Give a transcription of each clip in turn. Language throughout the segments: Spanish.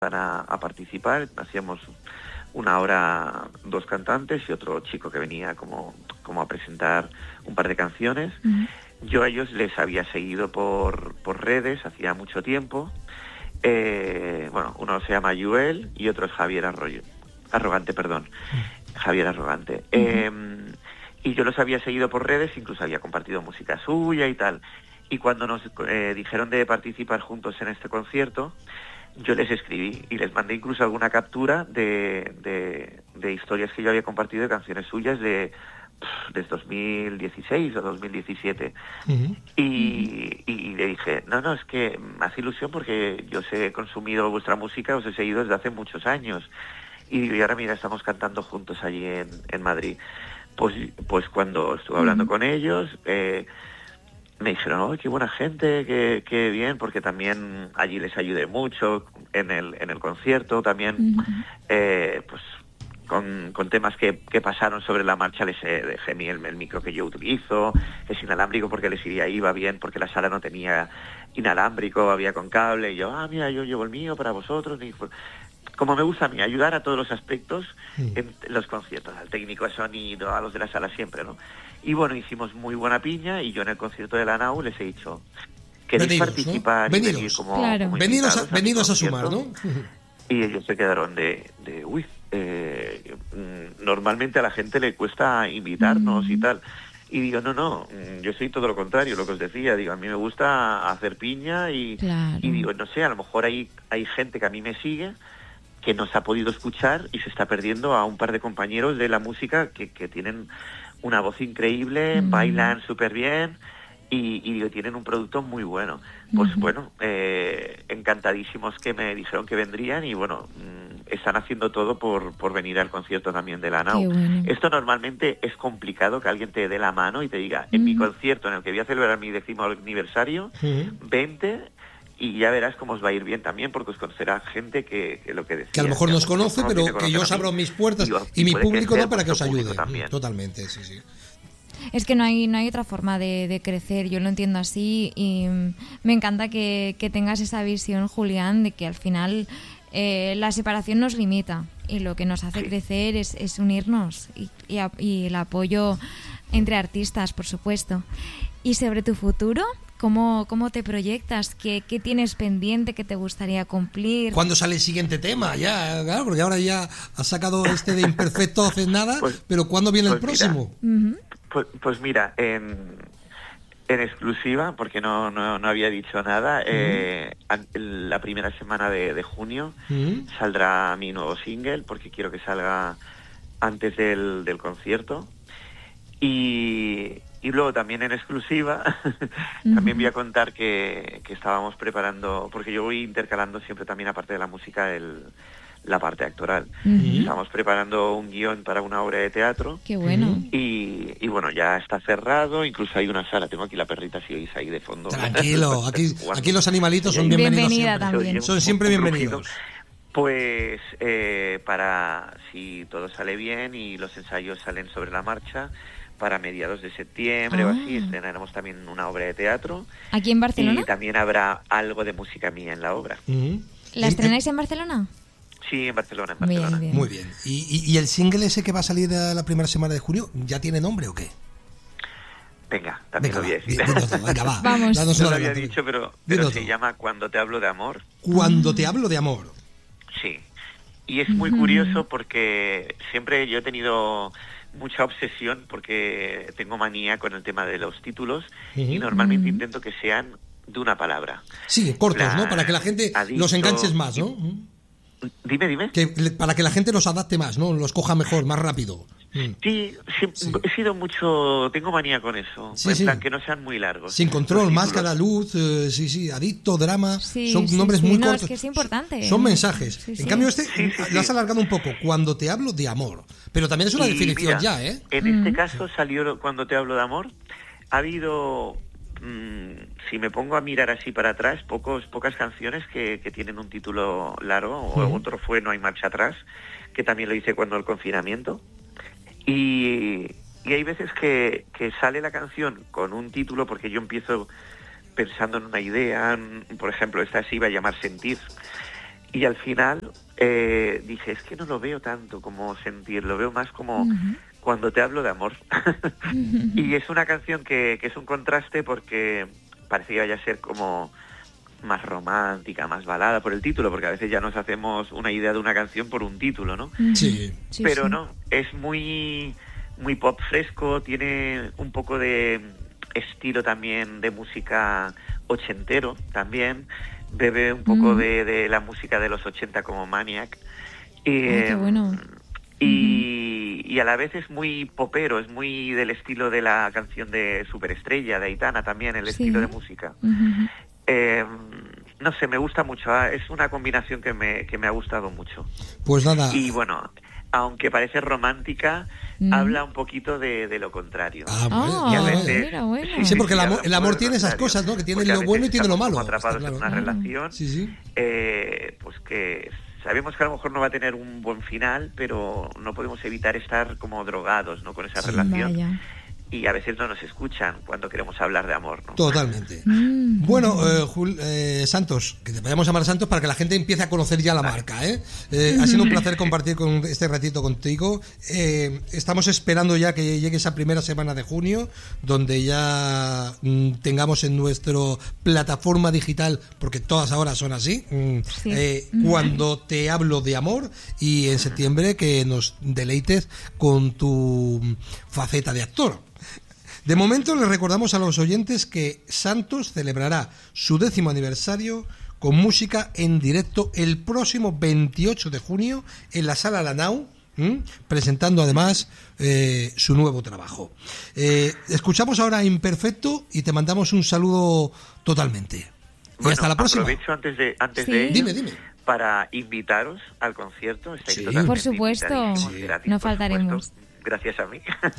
a participar. Hacíamos una hora 2 cantantes y otro chico que venía como a presentar un par de canciones. Yo a ellos les había seguido por redes hacía mucho tiempo. Uno se llama Joel y otro es Javier Arrogante. Y yo los había seguido por redes, incluso había compartido música suya y tal. Y cuando nos dijeron de participar juntos en este concierto, yo les escribí y les mandé incluso alguna captura de historias que yo había compartido de canciones suyas desde 2016 o 2017. Y le dije, no, es que me hace ilusión porque yo os he consumido vuestra música, os he seguido desde hace muchos años. Y ahora mira, estamos cantando juntos allí en Madrid. Pues cuando estuve hablando con ellos, me dijeron, ¡ay, qué buena gente, qué bien! Porque también allí les ayudé mucho en el concierto, también con temas que pasaron sobre la marcha les dejé el micro que yo utilizo, es inalámbrico porque les iba bien, porque la sala no tenía inalámbrico, había con cable, y yo, mira, yo llevo el mío para vosotros, como me gusta a mí, ayudar a todos los aspectos en los conciertos, al técnico de sonido, a los de la sala siempre, ¿no? Y bueno, hicimos muy buena piña y yo en el concierto de la NAU les he dicho, ¿queréis participar? ¿No? Y venir como venidos a sumar, ¿no? Y ellos se quedaron normalmente a la gente le cuesta invitarnos y tal. Y digo, no, yo soy todo lo contrario, lo que os decía, digo, a mí me gusta hacer piña y digo, no sé, a lo mejor hay gente que a mí me sigue que nos ha podido escuchar y se está perdiendo a un par de compañeros de la música que tienen una voz increíble, bailan súper bien y digo, tienen un producto muy bueno. Pues bueno, encantadísimos que me dijeron que vendrían y bueno, están haciendo todo por venir al concierto también de la NAU. Bueno. Esto normalmente es complicado que alguien te dé la mano y te diga, en mi concierto en el que voy a celebrar mi 10º aniversario, vente y ya verás cómo os va a ir bien también, porque os conocerá gente que lo que decía. Que a lo mejor nos conoce, pero que yo os abro mis puertas y mi público no para que os ayude. También. Totalmente, sí. Es que no hay otra forma de crecer, yo lo entiendo así y me encanta que tengas esa visión, Julián, de que al final la separación nos limita y lo que nos hace crecer es unirnos y el apoyo entre artistas, por supuesto. Y sobre tu futuro, ¿cómo te proyectas? ¿Qué tienes pendiente que te gustaría cumplir? ¿Cuándo sale el siguiente tema? Ya, claro, porque ahora ya has sacado este de Imperfecto hace nada, pero ¿cuándo viene el próximo? Pues mira, en exclusiva, porque no había dicho nada, la primera semana de junio saldrá mi nuevo single, porque quiero que salga antes del concierto. Y luego también en exclusiva, también voy a contar que estábamos preparando, porque yo voy intercalando siempre también, aparte de la música, la parte actoral. Estamos preparando un guión para una obra de teatro. ¡Qué bueno! Y bueno, ya está cerrado, incluso hay una sala, tengo aquí la perrita, si oís ahí de fondo. Tranquilo, aquí los animalitos son bienvenidos. Bienvenida siempre. también. Son siempre bienvenidos. Pues para, si todo sale bien y los ensayos salen sobre la marcha, para mediados de septiembre o así, estrenaremos también una obra de teatro. ¿Aquí en Barcelona? Y también habrá algo de música mía en la obra. ¿La estrenáis en Barcelona? Sí, en Barcelona. Bien. Muy bien. ¿Y el single ese que va a salir la primera semana de junio, ya tiene nombre o qué? Venga, también lo voy a decir. Venga, va. Vamos. No lo había dicho, pero se llama Cuando te hablo de amor. Cuando te hablo de amor. Sí. Y es muy curioso porque siempre yo he tenido mucha obsesión, porque tengo manía con el tema de los títulos y normalmente intento que sean de una palabra. Sí, cortos, ¿no? Para que la gente los enganches más, ¿no? Dime. Para que la gente los adapte más, ¿no? Los coja mejor, más rápido. Sí. He sido tengo manía con eso, plan, que no sean muy largos. Sin control, máscara, luz, adicto, drama, son nombres muy cortos. Es que es importante. Son mensajes. En cambio lo has alargado un poco, Cuando te hablo de amor. Pero también es una definición ya, ¿eh? En este caso salió Cuando te hablo de amor. Ha habido, si me pongo a mirar así para atrás, pocas canciones que tienen un título largo, o otro fue No hay marcha atrás, que también lo hice cuando el confinamiento. Y hay veces que sale la canción con un título porque yo empiezo pensando en una idea, por ejemplo, esta se iba a llamar Sentir, Y al final dije, es que no lo veo tanto como sentir, lo veo más como cuando te hablo de amor. Y es una canción que es un contraste porque parece que vaya a ser como más romántica, más balada por el título, porque a veces ya nos hacemos una idea de una canción por un título, ¿no? Sí. Pero no, es muy pop fresco, tiene un poco de estilo también de música ochentero también, bebe un poco de la música de los 80 como Maniac. Qué bueno. Y a la vez es muy popero, es muy del estilo de la canción de Superestrella, de Aitana también, el estilo de música. No sé, me gusta mucho, es una combinación que me ha gustado mucho. Pues nada. Y bueno, aunque parece romántica, habla un poquito de lo contrario. Mira, bueno. Sí, porque el amor tiene esas cosas, ¿no? Que tiene lo bueno y tiene lo malo. Atrapados en una relación, pues que sabemos que a lo mejor no va a tener un buen final, pero no podemos evitar estar como drogados, ¿no? Con esa relación. Vaya. Y a veces no nos escuchan cuando queremos hablar de amor, ¿no? Totalmente. Bueno, Santos, que te vayamos a llamar Santos para que la gente empiece a conocer ya la marca, ¿eh? Ha sido un placer compartir con este ratito contigo. Estamos esperando ya que llegue esa primera semana de junio, donde ya tengamos en nuestra plataforma digital, porque todas ahora son así, Cuando te hablo de amor, y en septiembre que nos deleites con tu faceta de actor. De momento les recordamos a los oyentes que Santos celebrará su 10º aniversario con música en directo el próximo 28 de junio en la Sala Lanao, presentando además su nuevo trabajo. Escuchamos ahora Imperfecto y te mandamos un saludo totalmente. Y hasta la próxima. Aprovecho antes de ello, dime. Para invitaros al concierto. Por supuesto, no faltaremos. Gracias a mí.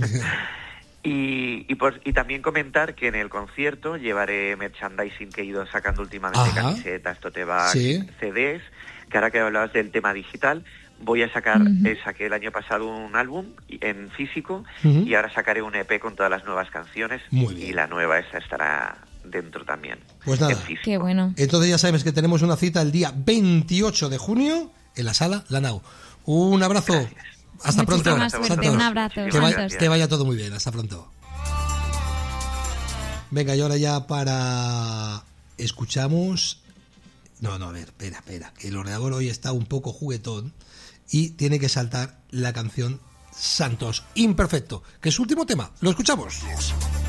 Y también comentar que en el concierto llevaré merchandising que he ido sacando últimamente, camisetas, tote bags, CDs, que ahora que hablabas del tema digital, voy a sacar, saqué el año pasado un álbum en físico y ahora sacaré un EP con todas las nuevas canciones y la nueva esa estará dentro también. Pues nada, qué bueno. Entonces ya sabes que tenemos una cita el día 28 de junio en la Sala Lanao. Un abrazo. Gracias. Hasta pronto. Suerte, un abrazo. Que vaya todo muy bien. Hasta pronto. Venga, y ahora ya escuchamos. No, a ver, espera. Que el ordenador hoy está un poco juguetón y tiene que saltar la canción Santos Imperfecto, que es su último tema. Lo escuchamos.